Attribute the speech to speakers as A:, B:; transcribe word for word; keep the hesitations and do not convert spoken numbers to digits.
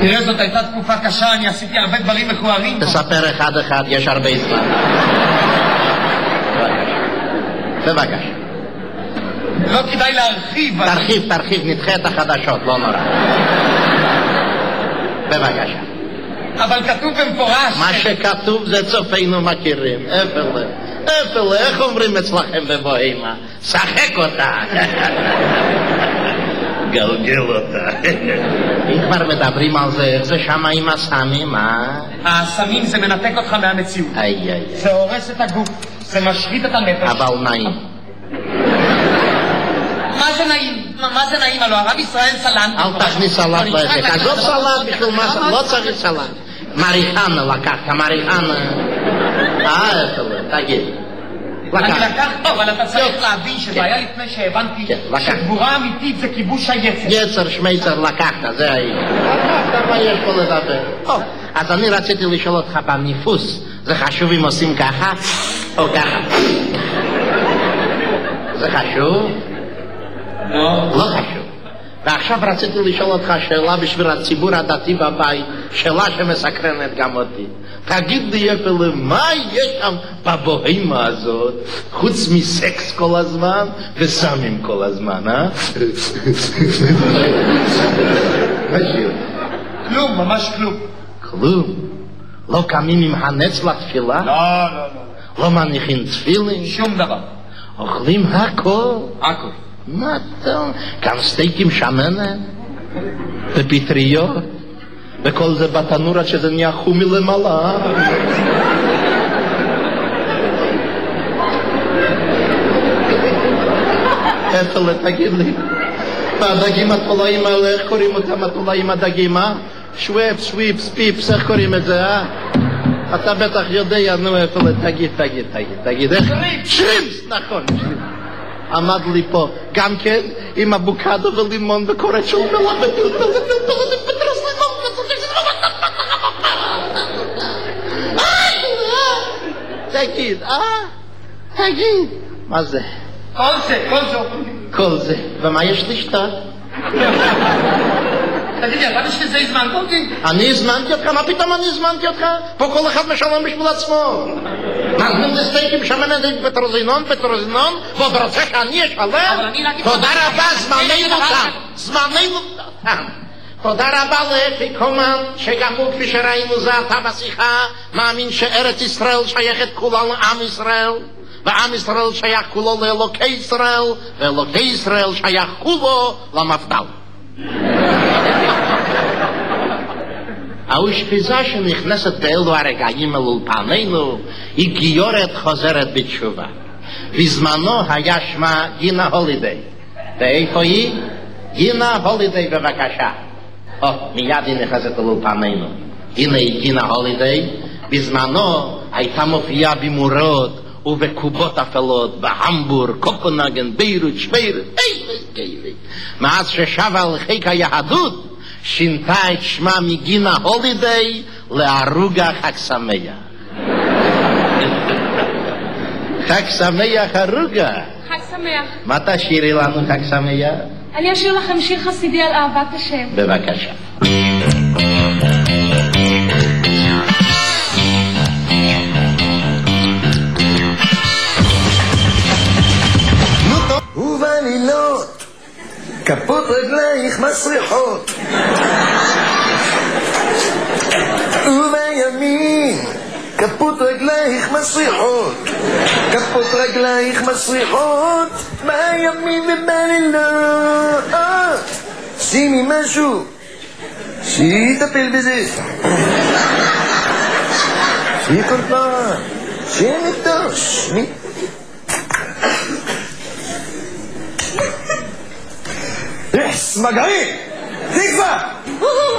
A: תראה, זאת הייתה תקופה קשה, אני עשיתי הרבה דברים מכוערים.
B: תספר אחד אחד, יש הרבה זמן. בבקשה.
A: לא כדאי להרחיב.
B: תרחיב, תרחיב, נדחה את החדשות, לא נורא. בבקשה.
A: אבל כתוב במפורש...
B: מה שכתוב זה צופינו מכירים. אפלה, אפלה, איך אומרים אצלכם בבוהמה? שחק אותה. גלגל אותה. אם כבר מדברים על זה, איך זה שמה עם הסמים, אה?
A: הסמים זה מנתק אותך מהמציאות.
B: איי, איי.
A: זה הורס את הגוף, זה משחית את הנפש.
B: אבל נעים.
A: מה זה נעים? מה זה נעים? הלוא הרב ישראל סלנט.
B: אל תכניס סלט לעסק. עזוב סלט בשביל מה? לא צריך סלט. מריחנה לקחת, מריחנה. אה, תגיד.
A: אני לקחת, אבל אתה צריך להבין שבעיה לפני שהבנתי שגבורה אמיתית זה כיבוש היצר.
B: יצר, שמייצר, לקחת, זה היה. לקחת, מה יש פה לדבר? אז אני רציתי לשאול אותך בניפוס, זה חשוב אם עושים ככה או ככה? זה חשוב?
A: לא.
B: לא חשוב. ועכשיו רציתי לשאול אותך שאלה בשביל הציבור הדתי בבית, שאלה שמסקרנת גם אותי. תגיד לי אפילו, מה יש שם בבוהמה הזאת, חוץ מסקס כל הזמן וסמים כל הזמן, אה?
A: כלום, ממש כלום.
B: כלום? לא קמים עם הנץ לתפילה?
A: לא, לא, לא.
B: לא מניחים תפילין?
A: שום דבר.
B: אוכלים הכל?
A: הכל.
B: מה טוב? כאן סטייקים שמנת? ופטריות? וכל זה בתנור עד שזה נהיה חומי למעלה. אפלה, תגיד לי, והדגים התולעים האלה, איך קוראים אותם התולעים הדגים, אה? שוויפ, שוויפס, פיפס, איך קוראים את זה, אה? אתה בטח יודע, נו אפלה, תגיד, תגיד, תגיד, תגיד, איך? שרימפס, נכון, שרימפס. עמד לי פה, גם כן, עם אבוקדו ולימון וקורט של מלח ופטרוס לימון. תגיד, אה? תגיד. מה זה?
A: כל זה, כל זה.
B: כל זה. ומה יש לשתות?
A: תגידי, אבל יש לזה הזמנת אותי?
B: אני הזמנתי אותך? מה פתאום אני הזמנתי אותך? פה כל אחד משלם בשביל עצמו. נזמין לסטייקים שמנת פטרוזינון, פטרוזינון, ועוד רוצה שאני אשלם? תודה רבה, זמננו תם. זמננו תם. תודה רבה לאפי קומן, שגם הוא כפי שראינו זה אתה בשיחה, מאמין שארץ ישראל שייכת כולה לעם ישראל, ועם ישראל שייך כולו לאלוקי ישראל, ואלוקי ישראל שייך כולו למפד"ל. האושפיזה שנכנסת באלו הרגעים אל אולפנינו היא גיורת חוזרת בתשובה. בזמנו היה שמה גינה הולידיי. ואיפה היא? גינה הולידיי, בבקשה. או, מיד היא נכנסת אל אולפנינו. הנה היא גינה הולידיי. בזמנו הייתה מופיעה במורות ובקובות אפלות בהמבורג, קופנהגן, ביירות, שוויירות, איזה כאלה. מאז ששבה על חיק היהדות שינתה את שמה מגינה הולידיי לארוגה חג שמח. חג שמח ארוגה.
C: חג שמח.
B: מה תשאירי לנו חג שמח?
C: אני אשאיר לכם שיר חסידי על אהבת השם.
B: בבקשה.
D: ובלילות כפות רגלייך מסריחות ובימים כפות רגלייך מסריחות כפות רגלייך מסריחות בימים ובלילות שימי משהו שיטפל בזה שכל פעם שנתוש יש מגעים תקווה